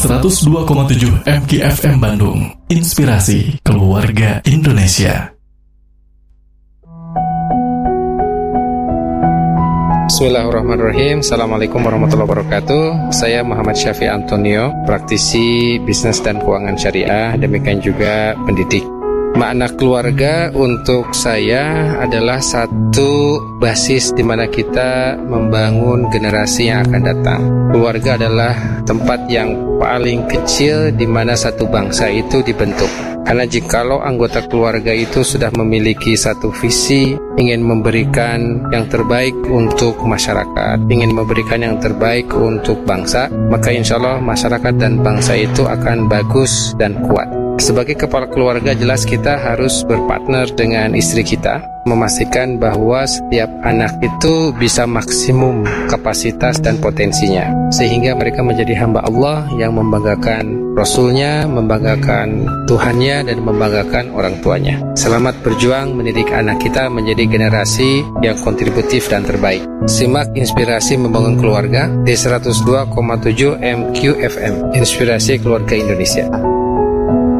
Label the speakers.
Speaker 1: 102,7 MKFM Bandung. Inspirasi keluarga Indonesia.
Speaker 2: Bismillahirrahmanirrahim. Assalamualaikum warahmatullahi wabarakatuh. Saya Muhammad Syafi Antonio, praktisi bisnis dan keuangan syariah, demikian juga pendidik. Makna keluarga untuk saya adalah satu basis di mana kita membangun generasi yang akan datang. Keluarga adalah tempat yang paling kecil di mana satu bangsa itu dibentuk. Karena jikalau anggota keluarga itu sudah memiliki satu visi, ingin memberikan yang terbaik untuk masyarakat, ingin memberikan yang terbaik untuk bangsa, maka insya Allah masyarakat dan bangsa itu akan bagus dan kuat. Sebagai kepala keluarga, jelas kita harus berpartner dengan istri kita, memastikan bahwa setiap anak itu bisa maksimum kapasitas dan potensinya, sehingga mereka menjadi hamba Allah yang membanggakan Rasulnya, membanggakan Tuhannya, dan membanggakan orang tuanya. Selamat berjuang mendidik anak kita menjadi generasi yang kontributif dan terbaik. Simak Inspirasi Membangun Keluarga di 102,7 MQFM, Inspirasi Keluarga Indonesia.